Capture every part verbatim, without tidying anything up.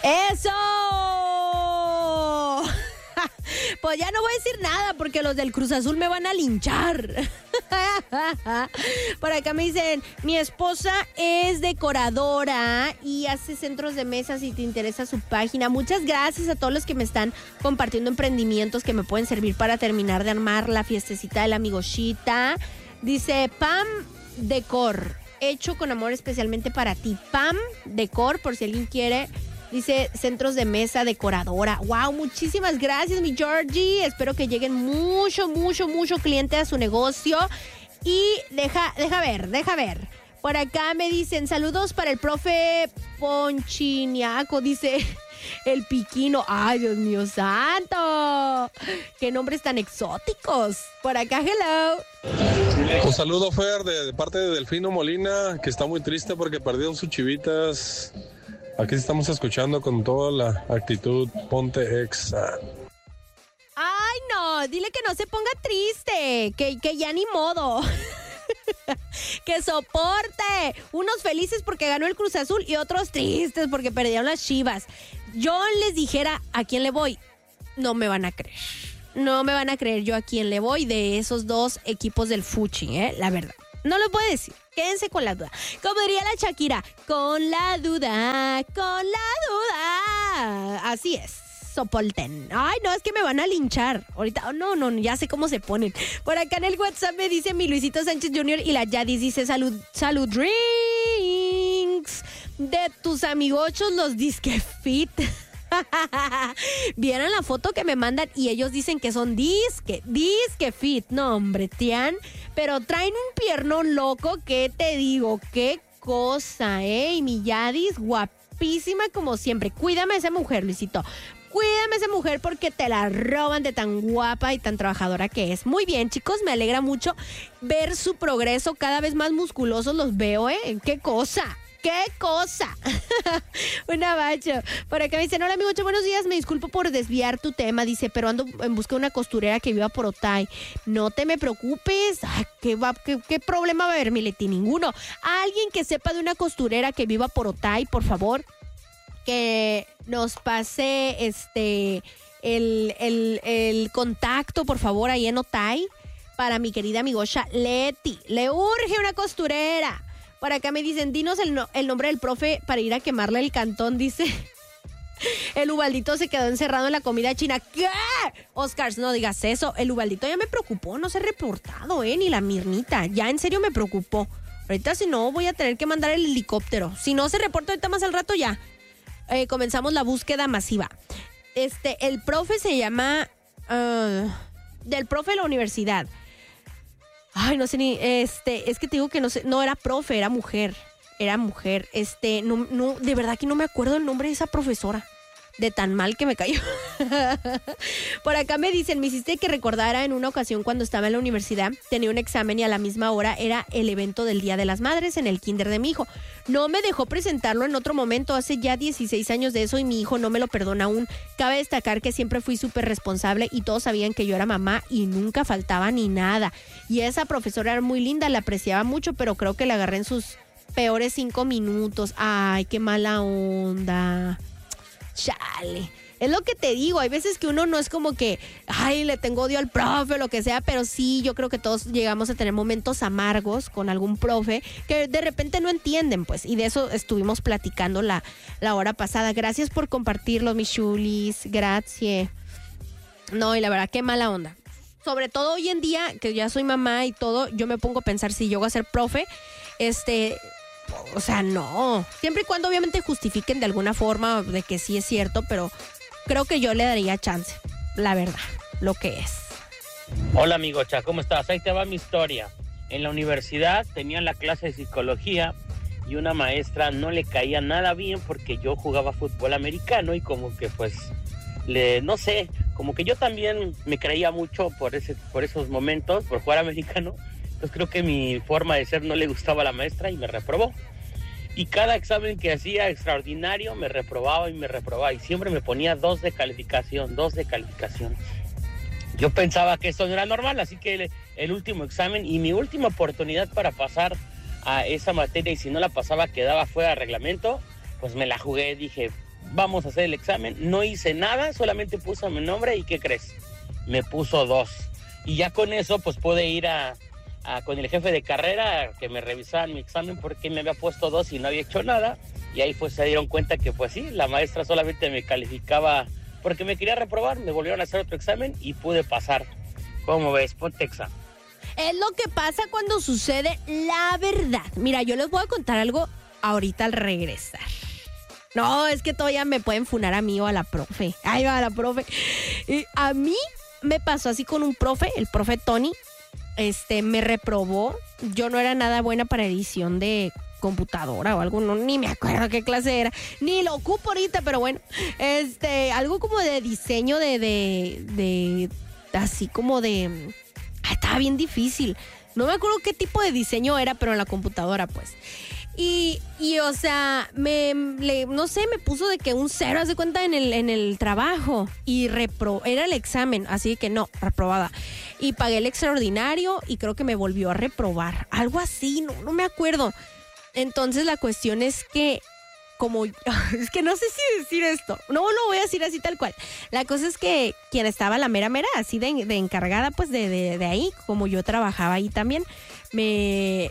¡Eso! Pues ya no voy a decir nada porque los del Cruz Azul me van a linchar. Por acá me dicen, mi esposa es decoradora y hace centros de mesa si te interesa su página. Muchas gracias a todos los que me están compartiendo emprendimientos que me pueden servir para terminar de armar la fiestecita de la amigoshita. Dice, Pam Decor, hecho con amor especialmente para ti. Pam Decor, por si alguien quiere. Dice, centros de mesa, decoradora. Wow, muchísimas gracias, mi Georgie. Espero que lleguen mucho, mucho, mucho cliente a su negocio. Y deja, deja ver, deja ver. Por acá me dicen, saludos para el profe Ponchiniaco, dice el Piquino. Ay, Dios mío santo. Qué nombres tan exóticos. Por acá, hello. Un saludo, Fer, de, de parte de Delfino Molina, que está muy triste porque perdieron sus chivitas. Aquí estamos escuchando con toda la actitud. Ponte Exa. Ay, no, dile que no se ponga triste, que, que ya ni modo. Que soporte. Unos felices porque ganó el Cruz Azul y otros tristes porque perdieron las Chivas. Yo les dijera a quién le voy, no me van a creer. No me van a creer yo a quién le voy de esos dos equipos del Fuchi, ¿eh? La verdad. No lo puedo decir. Quédense con la duda. Como diría la Shakira, con la duda, con la duda. Así es. Soporten. Ay, no, es que me van a linchar. Ahorita, no, no, ya sé cómo se ponen. Por acá en el WhatsApp me dice mi Luisito Sánchez junior y la Yadis dice salud, salud drinks de tus amigochos los disque fit. Vieron la foto que me mandan y ellos dicen que son disque, disque fit. No, hombre, Tian, pero traen un piernón loco, ¿qué te digo? Qué cosa, ¿eh? Y mi Yadis, guapísima como siempre. Cuídame a esa mujer, Luisito. Cuídame a esa mujer porque te la roban de tan guapa y tan trabajadora que es. Muy bien, chicos, me alegra mucho ver su progreso. Cada vez más musculosos los veo, ¿eh? ¡Qué cosa! ¡Qué cosa! Una bacho. Por acá me dicen, hola amigo, buenos días, me disculpo por desviar tu tema, dice, pero ando en busca de una costurera que viva por Otay. No te me preocupes. Ay, ¿qué, va, qué, ¿Qué problema va a haber, mi Leti? Ninguno. Alguien que sepa de una costurera que viva por Otay, por favor, que nos pase este el, el, el contacto, por favor, ahí en Otay, para mi querida amigosha Leti. Le urge una costurera. Por acá me dicen, dinos el, no, el nombre del profe para ir a quemarle el cantón, dice. El Ubaldito se quedó encerrado en la comida china. ¿Qué? Oscars, no digas eso. El Ubaldito ya me preocupó, no se ha reportado, ¿eh? Ni la Mirnita. Ya en serio me preocupó. Ahorita si no, voy a tener que mandar el helicóptero. Si no se reporta ahorita más al rato, ya. Eh, comenzamos la búsqueda masiva. Este, el profe se llama... Uh, del profe de la universidad. Ay, no sé ni, este, es que te digo que no sé, no era profe, era mujer, era mujer, este, no, no, de verdad que no me acuerdo el nombre de esa profesora, de tan mal que me cayó. Por acá me dicen, me hiciste que recordara en una ocasión cuando estaba en la universidad, tenía un examen y a la misma hora era el evento del Día de las Madres en el kinder de mi hijo. No me dejó presentarlo en otro momento, hace ya dieciséis años de eso y mi hijo no me lo perdona aún. Cabe destacar que siempre fui súper responsable y todos sabían que yo era mamá y nunca faltaba ni nada. Y esa profesora era muy linda, la apreciaba mucho, pero creo que la agarré en sus peores cinco minutos. Ay, qué mala onda. Chale. Es lo que te digo, hay veces que uno no es como que, ay, le tengo odio al profe o lo que sea, pero sí, yo creo que todos llegamos a tener momentos amargos con algún profe que de repente no entienden, pues, y de eso estuvimos platicando la, la hora pasada. Gracias por compartirlo, mis chulis, gracias. No, y la verdad, qué mala onda. Sobre todo hoy en día, que ya soy mamá y todo, yo me pongo a pensar si yo voy a ser profe, este... O sea, no. Siempre y cuando obviamente justifiquen de alguna forma de que sí es cierto, pero creo que yo le daría chance, la verdad, lo que es. Hola, amigocha, ¿cómo estás? Ahí te va mi historia. En la universidad tenían la clase de psicología y una maestra no le caía nada bien porque yo jugaba fútbol americano y como que pues, le, no sé, como que yo también me creía mucho por, ese, por esos momentos, por jugar americano. Entonces creo que mi forma de ser no le gustaba a la maestra y me reprobó. Y cada examen que hacía extraordinario me reprobaba y me reprobaba. Y siempre me ponía dos de calificación, dos de calificación. Yo pensaba que esto no era normal, así que el, el último examen y mi última oportunidad para pasar a esa materia, y si no la pasaba quedaba fuera de reglamento, pues me la jugué. Dije, vamos a hacer el examen. No hice nada, solamente puse mi nombre y ¿qué crees? Me puso dos. Y ya con eso pues pude ir a, a con el jefe de carrera que me revisaran mi examen porque me había puesto dos y no había hecho nada. Y ahí pues se dieron cuenta que pues sí, la maestra solamente me calificaba porque me quería reprobar. Me volvieron a hacer otro examen y pude pasar. ¿Cómo ves? Ponte exa. Es lo que pasa cuando sucede la verdad. Mira, yo les voy a contar algo ahorita al regresar. No, es que todavía me pueden funar a mí o a la profe. Ahí va la profe. Y a mí me pasó así con un profe, el profe Tony. Este, me reprobó. Yo no era nada buena para edición de computadora o algo, no, ni me acuerdo qué clase era, ni lo ocupo ahorita, pero bueno, este, algo como de diseño de, de, de, así como de, ah, estaba bien difícil, no me acuerdo qué tipo de diseño era, pero en la computadora, pues, y, y o sea, me, le, no sé, me puso de que un cero, haz de cuenta, en el, en el trabajo, y repro, era el examen, así que no, reprobada, y pagué el extraordinario, y creo que me volvió a reprobar, algo así, no, no me acuerdo. Entonces la cuestión es que, como, es que no sé si decir esto, no lo voy a decir así tal cual. La cosa es que quien estaba la mera mera, así de, de encargada pues de, de, de ahí, como yo trabajaba ahí también, me,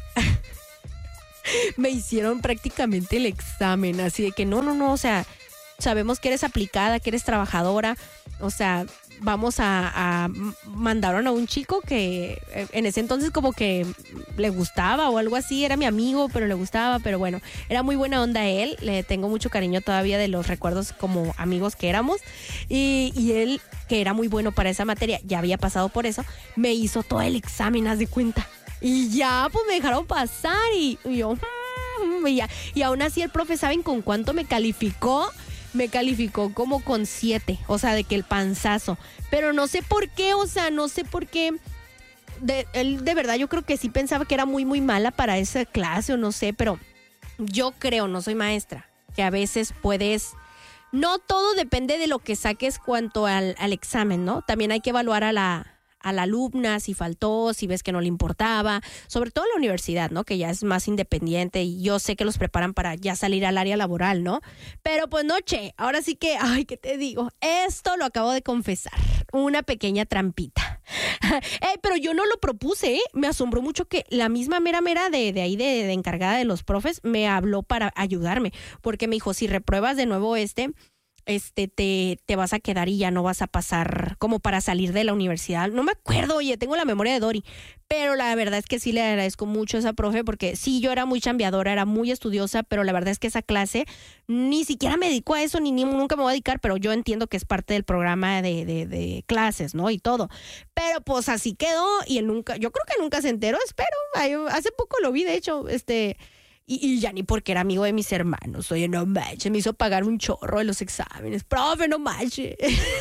me hicieron prácticamente el examen, así de que no, no, no, o sea, sabemos que eres aplicada, que eres trabajadora, o sea, vamos a, a mandaron a un chico que en ese entonces como que le gustaba o algo así, era mi amigo, pero le gustaba, pero bueno, era muy buena onda él, le tengo mucho cariño todavía de los recuerdos como amigos que éramos, y, y él, que era muy bueno para esa materia, ya había pasado por eso, me hizo todo el examen, haz de cuenta, y ya pues me dejaron pasar, y, y yo, y, ya, y aún así el profe, ¿saben con cuánto me calificó? Me calificó como con siete, o sea, de que el panzazo. Pero no sé por qué, o sea, no sé por qué. De, él de verdad yo creo que sí pensaba que era muy, muy mala para esa clase o no sé, pero yo creo, no soy maestra, que a veces puedes... No todo depende de lo que saques cuanto al, al examen, ¿no? También hay que evaluar a la... a la alumna, si faltó, si ves que no le importaba, sobre todo en la universidad, ¿no? Que ya es más independiente y yo sé que los preparan para ya salir al área laboral, ¿no? Pero pues no, che, ahora sí que, ay, ¿qué te digo? Esto lo acabo de confesar, una pequeña trampita. eh, pero yo no lo propuse, ¿eh? Me asombró mucho que la misma mera mera de, de ahí, de, de encargada de los profes, me habló para ayudarme, porque me dijo, si repruebas de nuevo este... este, te, te vas a quedar y ya no vas a pasar como para salir de la universidad. No me acuerdo, oye, tengo la memoria de Dory, pero la verdad es que sí le agradezco mucho a esa profe porque sí, yo era muy chambeadora, era muy estudiosa, pero la verdad es que esa clase ni siquiera me dedico a eso, ni, ni nunca me voy a dedicar, pero yo entiendo que es parte del programa de, de, de clases, ¿no? Y todo. Pero pues así quedó y él nunca, yo creo que nunca se enteró, espero. Ay, hace poco lo vi, de hecho, este... Y, y ya ni porque era amigo de mis hermanos. Oye, no manches, me hizo pagar un chorro de los exámenes. Profe, no manches.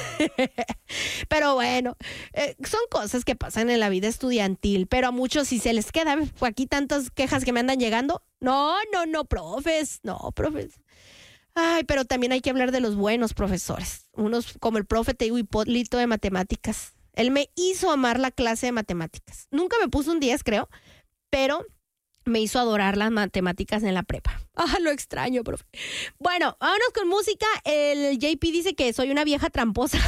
Pero bueno, eh, son cosas que pasan en la vida estudiantil. Pero a muchos si se les queda, aquí tantas quejas que me andan llegando. No, no, no, profes. No, profes. Ay, pero también hay que hablar de los buenos profesores. Unos como el profe, te digo, Hipólito de matemáticas. Él me hizo amar la clase de matemáticas. Nunca me puso un diez, creo, pero... me hizo adorar las matemáticas en la prepa. Ah, lo extraño, profe. Bueno, vámonos con música. El J P dice que soy una vieja tramposa.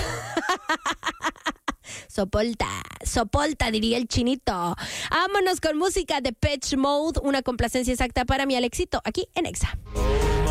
Sopolta, sopolta, diría el chinito. Vámonos con música de Depeche Mode, una complacencia exacta para mi Alexito, aquí en Exa.